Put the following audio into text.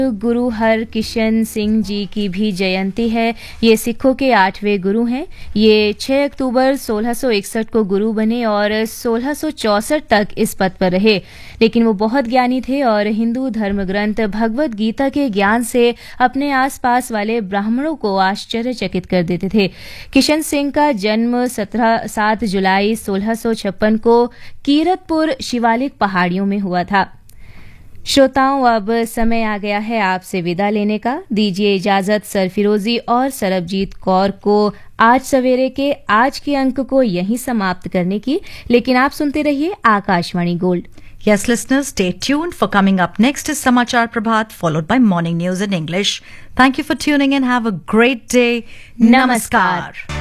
गुरु हरकिशन सिंह जी की भी जयंती है। ये सिखों के 8वें गुरु हैं। ये 6 अक्टूबर 1661 को गुरु बने और 1664 तक इस पद पर रहे। लेकिन वो बहुत ज्ञानी थे और हिंदू धर्म ग्रंथ भगवत गीता के ज्ञान से अपने आसपास वाले ब्राह्मणों को आश्चर्यचकित कर देते थे। किशन सिंह का जन्म 7 जुलाई 1656 को कीरतपुर शिवालिक पहाड़ियों में हुआ था। श्रोताओं, अब समय आ गया है आपसे विदा लेने का। दीजिए इजाजत सरफिरोजी और सरबजीत कौर को आज सवेरे के आज के अंक को यहीं समाप्त करने की। लेकिन आप सुनते रहिए Akashvani gold. Yes, listeners, stay tuned. For coming up next is Samachar Prabhat, followed by Morning News in English. Thank you for tuning in. Have a great day. Namaskar.